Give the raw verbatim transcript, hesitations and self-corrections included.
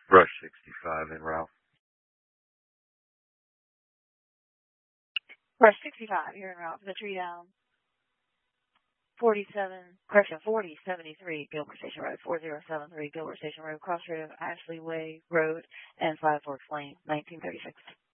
Brush sixty-five en route. Brush sixty-five, you're en route for the tree down. forty-seven, correction, forty seventy-three Gilbert Station Road, four zero seven three Gilbert Station Road, crossroad of Ashley Way Road and Five Forks Lane, nineteen thirty-six.